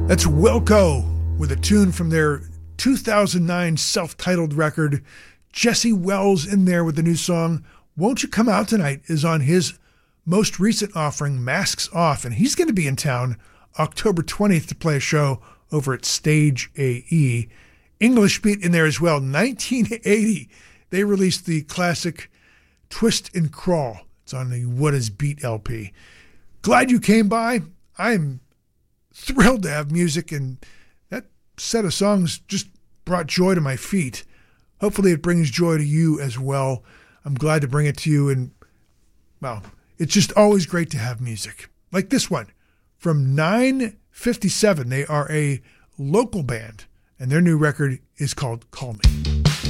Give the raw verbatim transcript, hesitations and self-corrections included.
That's Wilco with a tune from their two thousand nine self-titled record. Jesse Wells in there with the new song, Won't You Come Out Tonight, is on his most recent offering, Masks Off, and he's going to be in town October twentieth to play a show over at Stage A E. English Beat in there as well. nineteen eighty, they released the classic Twist and Crawl. It's on the What Is Beat L P. Glad you came by. I'm thrilled to have music, and that set of songs just brought joy to my feet. Hopefully it brings joy to you as well. I'm glad to bring it to you, and, well, it's just always great to have music. Like this one from nine fifty-seven. They are a local band, and their new record is called Call Me.